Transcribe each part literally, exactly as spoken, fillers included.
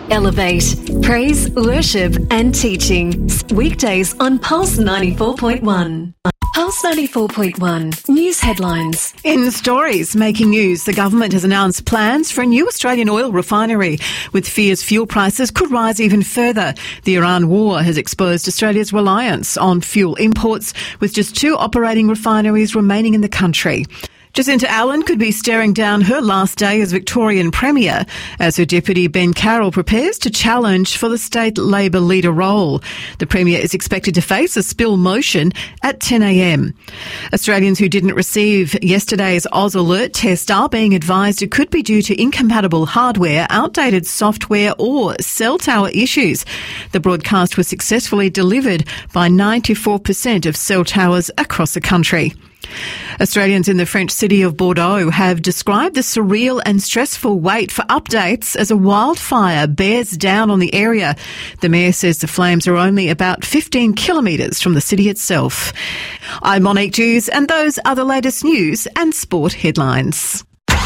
Elevate, praise, worship and teaching. Weekdays on Pulse ninety-four point one. Pulse ninety-four point one. News headlines. In stories making news, the government has announced plans for a new Australian oil refinery, with fears fuel prices could rise even further. The Iran war has exposed Australia's reliance on fuel imports, with just two operating refineries remaining in the country. Jacinta Allen could be staring down her last day as Victorian Premier as her deputy Ben Carroll prepares to challenge for the state Labor leader role. The Premier is expected to face a spill motion at ten a.m. Australians who didn't receive yesterday's Oz Alert test are being advised it could be due to incompatible hardware, outdated software or cell tower issues. The broadcast was successfully delivered by ninety-four percent of cell towers across the country. Australians in the French city of Bordeaux have described the surreal and stressful wait for updates as a wildfire bears down on the area. The mayor says the flames are only about fifteen kilometres from the city itself. I'm Monique Jews, and those are the latest news and sport headlines.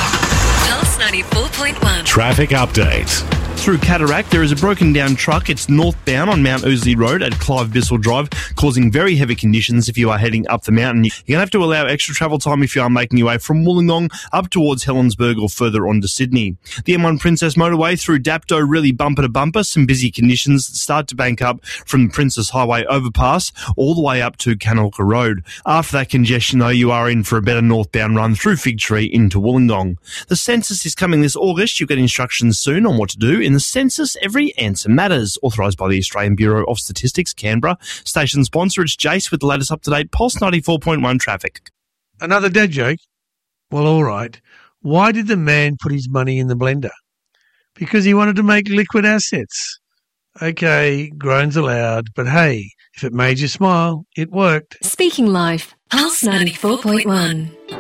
Pulse ninety-four point one. Traffic update. Through Cataract, there is a broken down truck. It's northbound on Mount Ousley Road at Clive Bissell Drive, causing very heavy conditions if you are heading up the mountain. You're going to have to allow extra travel time if you are making your way from Wollongong up towards Helensburgh or further on to Sydney. The M one Princess Motorway through Dapto, really bumper to bumper. Some busy conditions that start to bank up from the Princess Highway overpass all the way up to Canalka Road. After that congestion, though, you are in for a better northbound run through Fig Tree into Wollongong. The census is coming this August. You'll get instructions soon on what to do. In the census, every answer matters. Authorised by the Australian Bureau of Statistics, Canberra. Station sponsor, it's Jace with the latest up-to-date Pulse ninety-four point one traffic. Another dad joke? Well, all right. Why did the man put his money in the blender? Because he wanted to make liquid assets. Okay, groans allowed, but hey, if it made you smile, it worked. Speaking Life, Pulse ninety-four point one.